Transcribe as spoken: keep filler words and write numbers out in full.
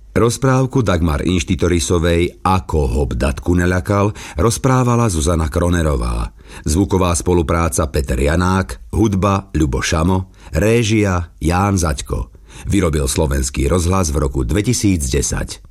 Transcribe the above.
Rozprávku Dagmar Inštitorisovej Ako ho bdatku neľakal rozprávala Zuzana Kronerová. Zvuková spolupráca Peter Janák, hudba Ľubo Šamo, réžia Ján Zaďko. Vyrobil Slovenský rozhlas v roku dvetisícdesať.